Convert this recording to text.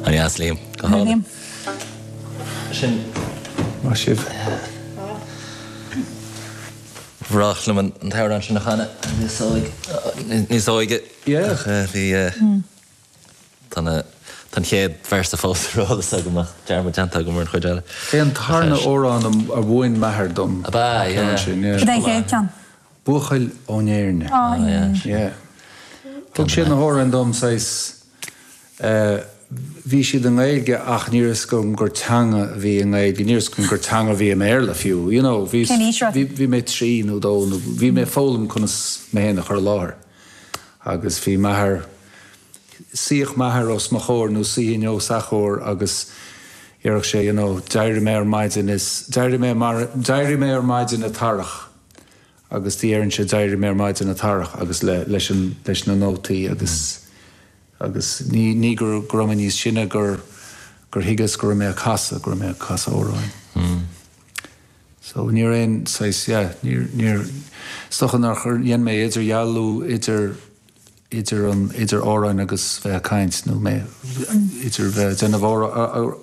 ja, Liam. Go hála. Liam. Sin Má sibh. bhrách le an thabhar sin nach chana. Níos óige. Yeah. Bhí tan chéad versta fósrálas a goach dearmad deanta go mar chuideile. É an tarna órán a bhhain methar dom. Abá, Dai chéad John. Buchail ónéirne. Yeah. Tug sin na hóran dom sais bhí siad an éige ach níras gom gur teanga bhí an éige, níras gom gur teanga bhí am air le fiú. You know, bhí mé trí nó dó, bhí mé fólam chun mé héna chur láthir. Agus bhí methar síoch methar os mo chóir nó síon ó sachóir agus iarach sé, you know, dairí mé ar maidin ar maidin a tarach. Agus tíarann sé dairí mé ar maidin a tarach agus leis na nótaí agus ní gur gromaní sinne gur higas gur mé casa óráin. So ní réon níor stochan nach chur dhéan mé idir jaallú idir óráin agus bheith caint nó mé idir bheith denmh